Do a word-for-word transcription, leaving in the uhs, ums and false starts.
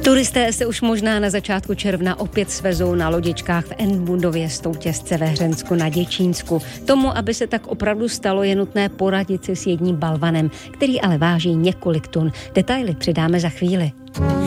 Turisté se už možná na začátku června opět svezou na lodičkách v Enbundově Stoutěsce ve Hřensku na Děčínsku. Tomu, aby se tak opravdu stalo, je nutné poradit si s jedním balvanem, který ale váží několik tun. Detaily přidáme za chvíli.